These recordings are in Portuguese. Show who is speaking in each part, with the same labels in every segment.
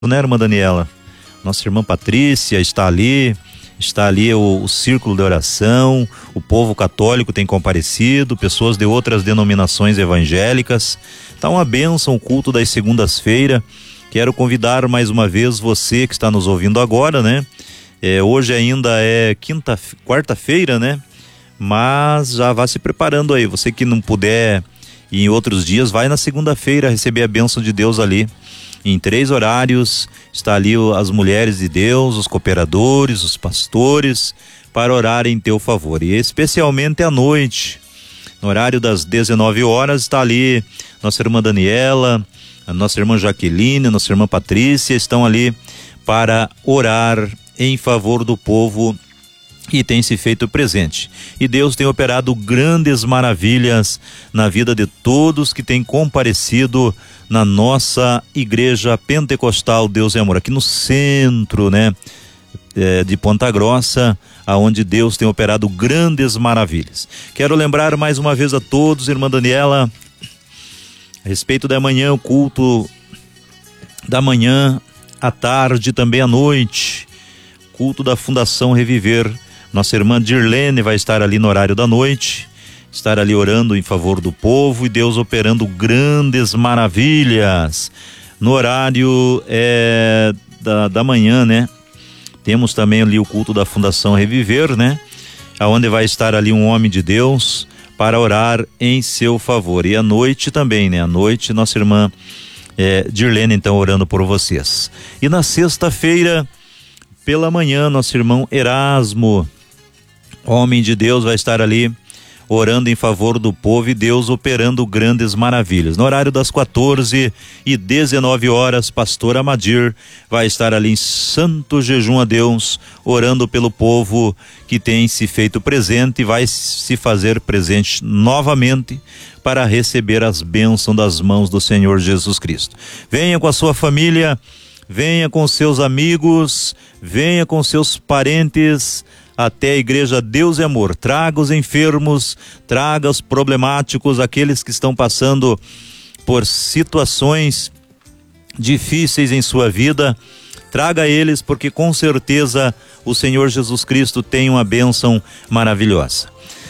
Speaker 1: né, irmã Daniela? Nossa irmã Patrícia está ali o círculo de oração, o povo católico tem comparecido, pessoas de outras denominações evangélicas. Tá uma bênção o culto das segundas-feiras. Quero convidar mais uma vez você que está nos ouvindo agora, né? Hoje ainda é quarta-feira, né? Mas já vá se preparando aí. Você que não puder ir em outros dias, vai na segunda-feira receber a bênção de Deus ali. Em 3 horários, está ali as mulheres de Deus, os cooperadores, os pastores, para orar em teu favor. E especialmente à noite, no horário das 19 horas, está ali nossa irmã Daniela, a nossa irmã Jaqueline, a nossa irmã Patrícia, estão ali para orar em favor do povo e tem se feito presente. E Deus tem operado grandes maravilhas na vida de todos que têm comparecido na nossa igreja pentecostal Deus é Amor, aqui no centro, né, de Ponta Grossa, aonde Deus tem operado grandes maravilhas. Quero lembrar mais uma vez a todos, irmã Daniela, a respeito da manhã, o culto da manhã, à tarde, também à noite, culto da Fundação Reviver. Nossa irmã Dirlene vai estar ali no horário da noite, estar ali orando em favor do povo e Deus operando grandes maravilhas. No horário da manhã, né? Temos também ali o culto da Fundação Reviver, né? Aonde vai estar ali um homem de Deus para orar em seu favor. E à noite também, né? À noite nossa irmã Dirlene então orando por vocês. E na sexta-feira pela manhã, nosso irmão Erasmo, homem de Deus, vai estar ali orando em favor do povo e Deus operando grandes maravilhas. No horário das 14 e 19 horas, pastor Amadir vai estar ali em santo jejum a Deus, orando pelo povo que tem se feito presente e vai se fazer presente novamente para receber as bênçãos das mãos do Senhor Jesus Cristo. Venha com a sua família, venha com seus amigos, venha com seus parentes até a igreja Deus é Amor. Traga os enfermos, traga os problemáticos, aqueles que estão passando por situações difíceis em sua vida. Traga eles, porque com certeza o Senhor Jesus Cristo tem uma bênção maravilhosa.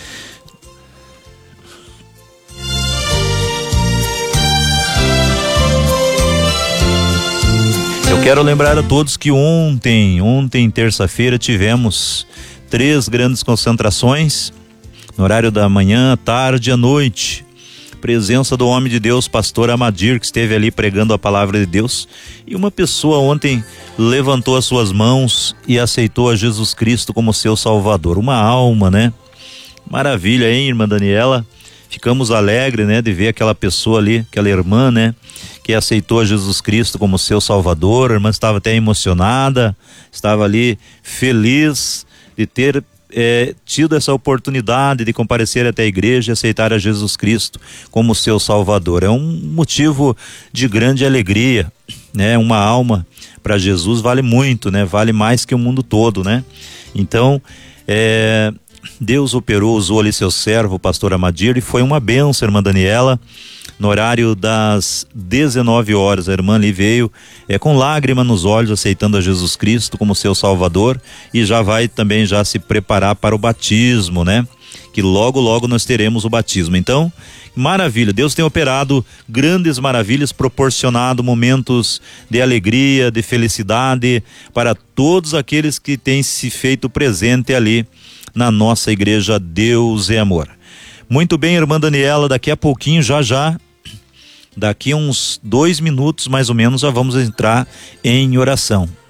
Speaker 1: Eu quero lembrar a todos que ontem, terça-feira, tivemos 3 grandes concentrações, no horário da manhã, tarde e à noite. Presença do homem de Deus, pastor Amadir, que esteve ali pregando a palavra de Deus. E uma pessoa ontem levantou as suas mãos e aceitou a Jesus Cristo como seu Salvador. Uma alma, né? Maravilha, hein, irmã Daniela? Ficamos alegres, né, de ver aquela pessoa ali, aquela irmã, né, que aceitou a Jesus Cristo como seu Salvador. A irmã estava até emocionada, estava ali feliz de ter tido essa oportunidade de comparecer até a igreja e aceitar a Jesus Cristo como seu Salvador. É um motivo de grande alegria, né? Uma alma para Jesus vale muito, né? Vale mais que o mundo todo, né? Então, Deus operou, usou ali seu servo, o pastor Amadir, e foi uma bênção, irmã Daniela. No horário das 19 horas, a irmã ali veio com lágrima nos olhos, aceitando a Jesus Cristo como seu Salvador, e já vai também já se preparar para o batismo, né? Que logo nós teremos o batismo. Então, maravilha, Deus tem operado grandes maravilhas, proporcionado momentos de alegria, de felicidade para todos aqueles que têm se feito presente ali na nossa igreja Deus é Amor. Muito bem, irmã Daniela, daqui a pouquinho, já, daqui uns 2 minutos mais ou menos, já vamos entrar em oração.